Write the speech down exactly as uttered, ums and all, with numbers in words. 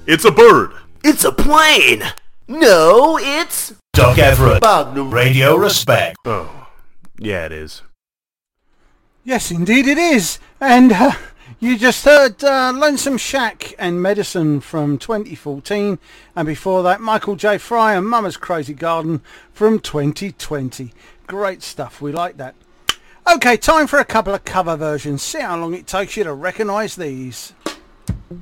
It's a bird. It's a plane. No, it's... Doc Everett. Magnum Radio Respect. Oh, yeah, it is. Yes, indeed it is. And uh, you just heard uh, Lonesome Shack and Medicine from twenty fourteen. And before that, Michael J. Fry and Mama's Crazy Garden from twenty twenty. Great stuff. We like that. Okay, time for a couple of cover versions. See how long it takes you to recognise these.